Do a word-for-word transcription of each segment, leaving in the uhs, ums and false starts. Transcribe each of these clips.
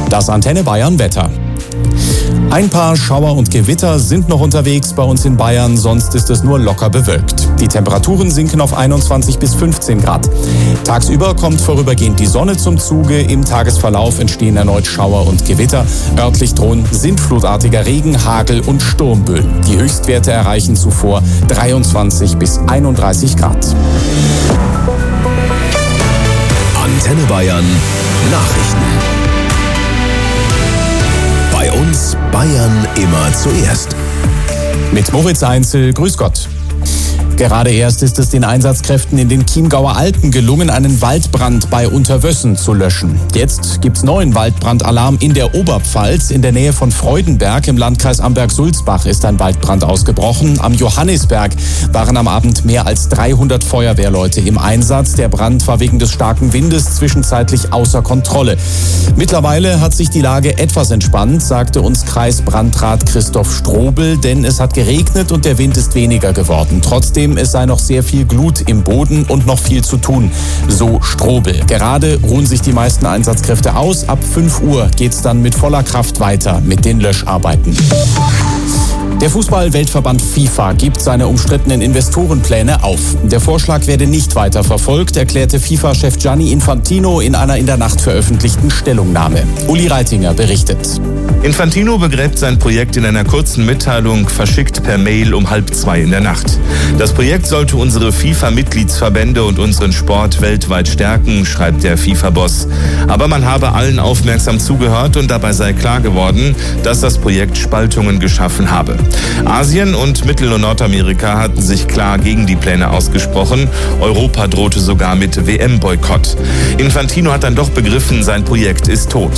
Das Antenne Bayern Wetter. Ein paar Schauer und Gewitter sind noch unterwegs bei uns in Bayern, sonst ist es nur locker bewölkt. Die Temperaturen sinken auf einundzwanzig bis fünfzehn Grad. Tagsüber kommt vorübergehend die Sonne zum Zuge, im Tagesverlauf entstehen erneut Schauer und Gewitter. Örtlich drohen sintflutartiger Regen, Hagel und Sturmböen. Die Höchstwerte erreichen zuvor dreiundzwanzig bis einunddreißig Grad. Antenne Bayern Nachrichten. Bei uns Bayern immer zuerst. Mit Moritz Einzel, grüß Gott. Gerade erst ist es den Einsatzkräften in den Chiemgauer Alpen gelungen, einen Waldbrand bei Unterwössen zu löschen. Jetzt gibt's neuen Waldbrandalarm in der Oberpfalz. In der Nähe von Freudenberg im Landkreis Amberg-Sulzbach ist ein Waldbrand ausgebrochen. Am Johannisberg waren am Abend mehr als dreihundert Feuerwehrleute im Einsatz. Der Brand war wegen des starken Windes zwischenzeitlich außer Kontrolle. Mittlerweile hat sich die Lage etwas entspannt, sagte uns Kreisbrandrat Christoph Strobel, denn es hat geregnet und der Wind ist weniger geworden. Trotzdem es sei noch sehr viel Glut im Boden und noch viel zu tun, so Strobel. Gerade ruhen sich die meisten Einsatzkräfte aus. Ab fünf Uhr geht's dann mit voller Kraft weiter mit den Löscharbeiten. Der Fußball-Weltverband FIFA gibt seine umstrittenen Investorenpläne auf. Der Vorschlag werde nicht weiter verfolgt, erklärte FIFA-Chef Gianni Infantino in einer in der Nacht veröffentlichten Stellungnahme. Uli Reitinger berichtet. Infantino begräbt sein Projekt in einer kurzen Mitteilung, verschickt per Mail um halb zwei in der Nacht. Das Projekt sollte unsere FIFA-Mitgliedsverbände und unseren Sport weltweit stärken, schreibt der FIFA-Boss. Aber man habe allen aufmerksam zugehört und dabei sei klar geworden, dass das Projekt Spaltungen geschaffen habe. Asien und Mittel- und Nordamerika hatten sich klar gegen die Pläne ausgesprochen. Europa drohte sogar mit W M-Boykott. Infantino hat dann doch begriffen, sein Projekt ist tot.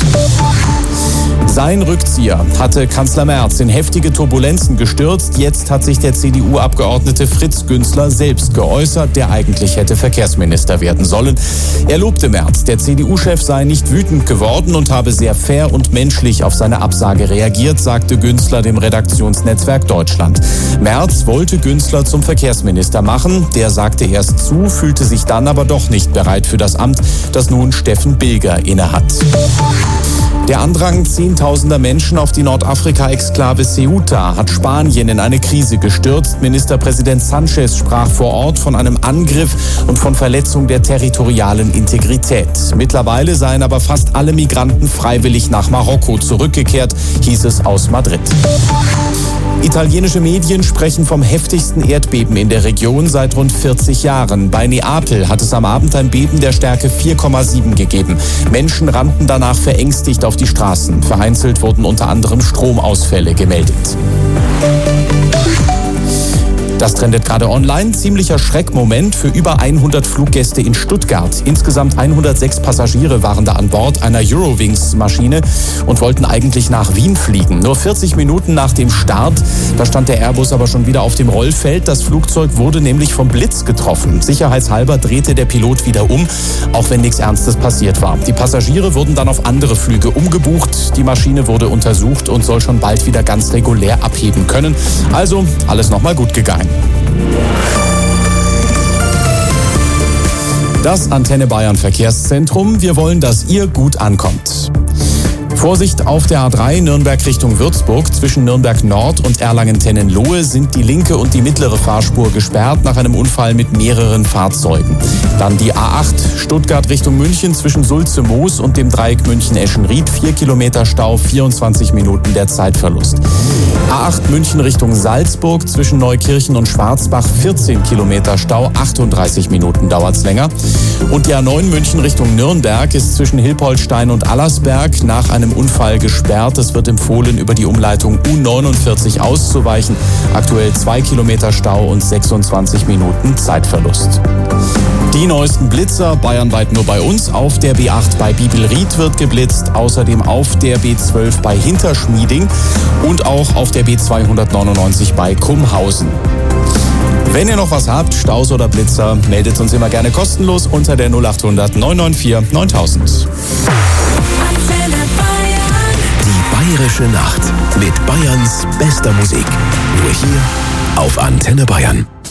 Sein Rückzieher hatte Kanzler Merz in heftige Turbulenzen gestürzt. Jetzt hat sich der C D U-Abgeordnete Fritz Günzler selbst geäußert, der eigentlich hätte Verkehrsminister werden sollen. Er lobte Merz. Der C D U-Chef sei nicht wütend geworden und habe sehr fair und menschlich auf seine Absage reagiert, sagte Günzler dem Redaktionsnetzwerk Deutschland. Merz wollte Günzler zum Verkehrsminister machen. Der sagte erst zu, fühlte sich dann aber doch nicht bereit für das Amt, das nun Steffen Bilger innehat. Der Andrang zehntausender Menschen auf die Nordafrika-Exklave Ceuta hat Spanien in eine Krise gestürzt. Ministerpräsident Sanchez sprach vor Ort von einem Angriff und von Verletzung der territorialen Integrität. Mittlerweile seien aber fast alle Migranten freiwillig nach Marokko zurückgekehrt, hieß es aus Madrid. Italienische Medien sprechen vom heftigsten Erdbeben in der Region seit rund vierzig Jahren. Bei Neapel hat es am Abend ein Beben der Stärke vier Komma sieben gegeben. Menschen rannten danach verängstigt auf die Straßen. Vereinzelt wurden unter anderem Stromausfälle gemeldet. Das trendet gerade online. Ziemlicher Schreckmoment für über hundert Fluggäste in Stuttgart. Insgesamt hundertsechs Passagiere waren da an Bord einer Eurowings-Maschine und wollten eigentlich nach Wien fliegen. Nur vierzig Minuten nach dem Start, da stand der Airbus aber schon wieder auf dem Rollfeld. Das Flugzeug wurde nämlich vom Blitz getroffen. Sicherheitshalber drehte der Pilot wieder um, auch wenn nichts Ernstes passiert war. Die Passagiere wurden dann auf andere Flüge umgebucht. Die Maschine wurde untersucht und soll schon bald wieder ganz regulär abheben können. Also alles nochmal gut gegangen. Das Antenne Bayern Verkehrszentrum. Wir wollen, dass ihr gut ankommt. Vorsicht auf der A drei Nürnberg Richtung Würzburg. Zwischen Nürnberg Nord und Erlangen-Tennenlohe sind die linke und die mittlere Fahrspur gesperrt nach einem Unfall mit mehreren Fahrzeugen. Dann die A acht Stuttgart Richtung München zwischen Sulze-Moos und dem Dreieck München-Eschenried. Vier Kilometer Stau, vierundzwanzig Minuten der Zeitverlust. A acht München Richtung Salzburg zwischen Neukirchen und Schwarzbach. vierzehn Kilometer Stau, achtunddreißig Minuten dauert's länger. Und die A neun München Richtung Nürnberg ist zwischen Hilpoltstein und Allersberg nach einem Unfall gesperrt. Es wird empfohlen, über die Umleitung U neunundvierzig auszuweichen. Aktuell zwei Kilometer Stau und sechsundzwanzig Minuten Zeitverlust. Die neuesten Blitzer bayernweit nur bei uns. Auf der B acht bei Bibelried wird geblitzt. Außerdem auf der B zwölf bei Hinterschmieding und auch auf der B zweihundertneunundneunzig bei Krummhausen. Wenn ihr noch was habt, Staus oder Blitzer, meldet uns immer gerne kostenlos unter der null achthundert neun neun vier neuntausend. Die Bayerische Nacht mit Bayerns bester Musik. Nur hier auf Antenne Bayern.